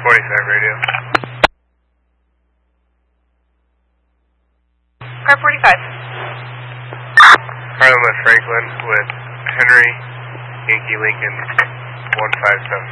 45 radio. Car 45. Harlan West Franklin with Henry Yankee Lincoln 157.